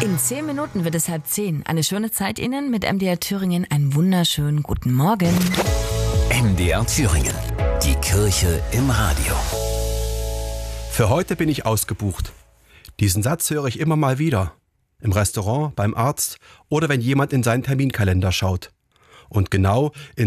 In 10 Minuten wird es 9:30. Eine schöne Zeit Ihnen mit MDR Thüringen. Einen wunderschönen guten Morgen. MDR Thüringen. Die Kirche im Radio. Für heute bin ich ausgebucht. Diesen Satz höre ich immer mal wieder. Im Restaurant, beim Arzt oder wenn jemand in seinen Terminkalender schaut. Und genau in